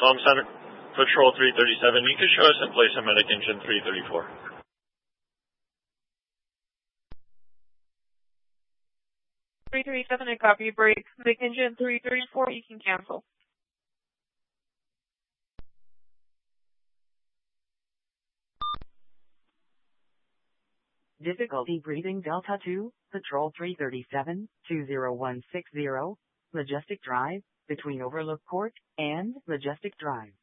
Com Center, Patrol 337. You can show us in place on medic engine 334. 337, I copy. Break. Medic engine 334, you can cancel. Difficulty breathing Delta 2, Patrol 337, 20160, Majestic Drive, between Overlook Court and Majestic Drive.